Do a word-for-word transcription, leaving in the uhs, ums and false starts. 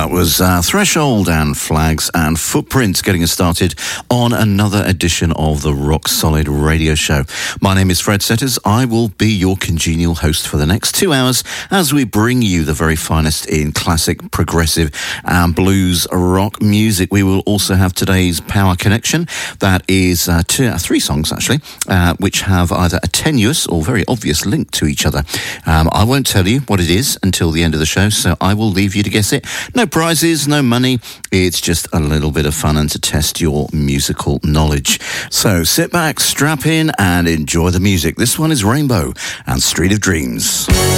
That was uh, Threshold and Flags and Footprints getting us started on another edition of the Rock Solid Radio Show. My name is Fred Setters. I will be your congenial host for the next two hours as we bring you the very finest in classic, progressive and blues rock music. We will also have today's Power Connection. That is uh, two, uh, three songs, actually, uh, which have either a tenuous or very obvious link to each other. Um, I won't tell you what it is until the end of the show, so I will leave you to guess it. No prizes, no money. It's just a little bit of fun and to test your musical knowledge. So sit back, strap in and enjoy the music. This one is Rainbow and Street of Dreams.